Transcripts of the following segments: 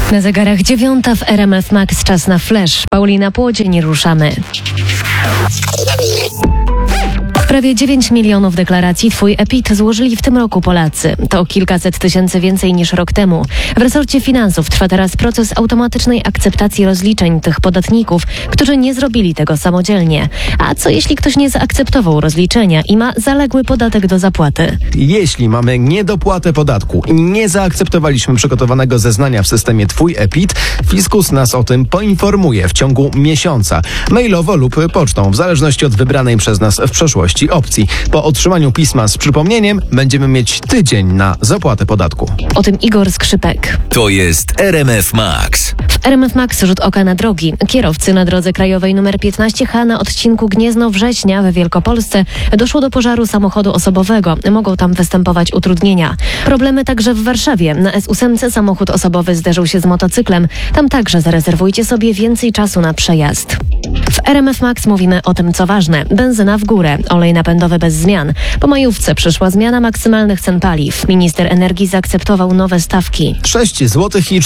Na zegarach 9 w RMF Max, czas na flash. Paulina Płodzień, ruszamy. Prawie 9 milionów deklaracji Twój e-PIT złożyli w tym roku Polacy. To o kilkaset tysięcy więcej niż rok temu. W resorcie finansów trwa teraz proces automatycznej akceptacji rozliczeń tych podatników, którzy nie zrobili tego samodzielnie. A co jeśli ktoś nie zaakceptował rozliczenia i ma zaległy podatek do zapłaty? Jeśli mamy niedopłatę podatku i nie zaakceptowaliśmy przygotowanego zeznania w systemie Twój e-PIT, fiskus nas o tym poinformuje w ciągu miesiąca, mailowo lub pocztą, w zależności od wybranej przez nas w przeszłości opcji. Po otrzymaniu pisma z przypomnieniem będziemy mieć tydzień na zapłatę podatku. O tym Igor Skrzypek. To jest RMF Max. W RMF Max rzut oka na drogi. Kierowcy na drodze krajowej nr 15H na odcinku Gniezno-Września w Wielkopolsce doszło do pożaru samochodu osobowego. Mogą tam występować utrudnienia. Problemy także w Warszawie. Na S8 samochód osobowy zderzył się z motocyklem. Tam także zarezerwujcie sobie więcej czasu na przejazd. W RMF Max mówimy o tym, co ważne. Benzyna w górę, olej napędowy bez zmian. Po majówce przyszła zmiana maksymalnych cen paliw. Minister energii zaakceptował nowe stawki. 6 zł i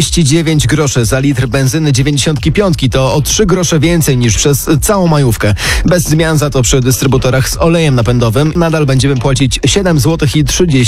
49 groszy za litr benzyny 95 to o 3 grosze więcej niż przez całą majówkę. Bez zmian za to przy dystrybutorach z olejem napędowym nadal będziemy płacić 7 zł i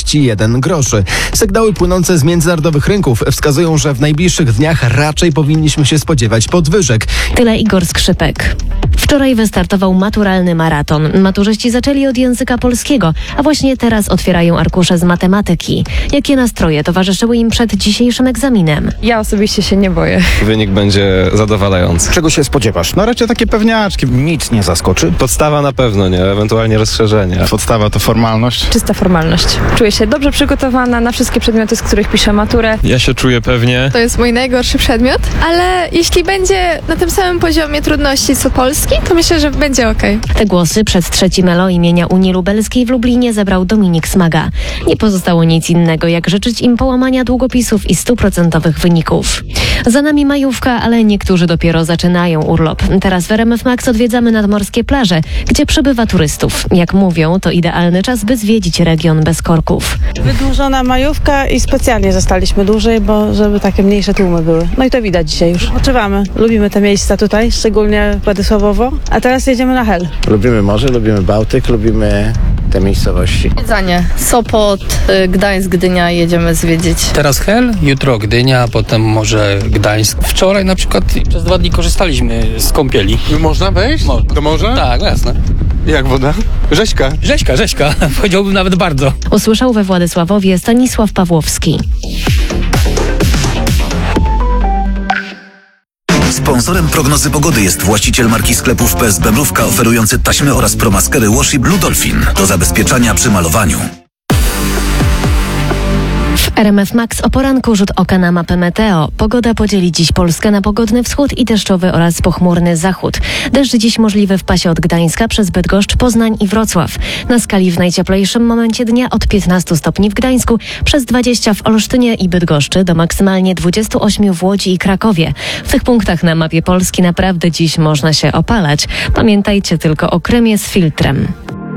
31 groszy. Sygnały płynące z międzynarodowych rynków wskazują, że w najbliższych dniach raczej powinniśmy się spodziewać podwyżek. Tyle Igor Skrzypek. Wczoraj wystartował maturalny maraton. Maturzyści zaczęli od języka polskiego, a właśnie teraz otwierają arkusze z matematyki. Jakie nastroje towarzyszyły im przed dzisiejszym egzaminem? Ja osobiście się nie boję. Wynik będzie zadowalający. Czego się spodziewasz? No raczej takie pewniaczki. Nic nie zaskoczy. Podstawa na pewno nie, ewentualnie rozszerzenie. Podstawa to formalność. Czysta formalność. Czuję się dobrze przygotowana na wszystkie przedmioty, z których piszę maturę. Ja się czuję pewnie. To jest mój najgorszy przedmiot, ale jeśli będzie na tym samym poziomie trudności co polski, to myślę, że będzie okej. Te głosy przed trzecim Elo imienia Unii Lubelskiej w Lublinie zebrał Dominik Smaga. Nie pozostało nic innego, jak życzyć im połamania długopisów i 100% wyników. Za nami majówka, ale niektórzy dopiero zaczynają urlop. Teraz w RMF Max odwiedzamy nadmorskie plaże, gdzie przybywa turystów. Jak mówią, to idealny czas, by zwiedzić region bez korków. Wydłużona majówka i specjalnie zostaliśmy dłużej, bo żeby takie mniejsze tłumy były. No i to widać dzisiaj już. Odpoczywamy. Lubimy te miejsca tutaj, szczególnie Władysławowo. A teraz jedziemy na Hel. Lubimy morze, lubimy Bałtyk, lubimy te miejscowości. Zwiedzanie. Sopot, Gdańsk, Gdynia jedziemy zwiedzić. Teraz Hel, jutro Gdynia, a potem może Gdańsk. Wczoraj na przykład przez 2 dni korzystaliśmy z kąpieli. Można wejść? Do morza? Tak, jasne. Jak woda? Rzeźka. Rzeźka. Powiedziałbym nawet bardzo. Usłyszał we Władysławowie Stanisław Pawłowski. Sponsorem prognozy pogody jest właściciel marki sklepów PSB Mrówka oferujący taśmy oraz promaskery Washi Blue Dolphin do zabezpieczania przy malowaniu. W RMF Max o poranku rzut oka na mapę meteo. Pogoda podzieli dziś Polskę na pogodny wschód i deszczowy oraz pochmurny zachód. Deszcz dziś możliwy w pasie od Gdańska przez Bydgoszcz, Poznań i Wrocław. Na skali w najcieplejszym momencie dnia od 15 stopni w Gdańsku, przez 20 w Olsztynie i Bydgoszczy do maksymalnie 28 w Łodzi i Krakowie. W tych punktach na mapie Polski naprawdę dziś można się opalać. Pamiętajcie tylko o kremie z filtrem.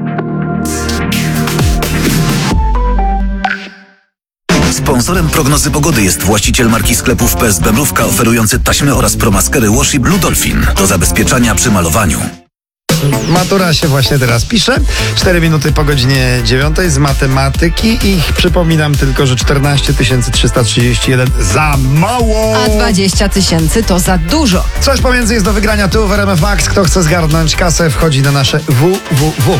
Sponsorem prognozy pogody jest właściciel marki sklepów PSB Mrówka oferujący taśmy oraz promaskery Washi Blue Dolphin do zabezpieczania przy malowaniu. Matura się właśnie teraz pisze. 4 minuty po godzinie 9 z matematyki i przypominam tylko, że 14 331 za mało. A 20 000 to za dużo. Coś pomiędzy jest do wygrania tu w RMF Max. Kto chce zgarnąć kasę, wchodzi na nasze www.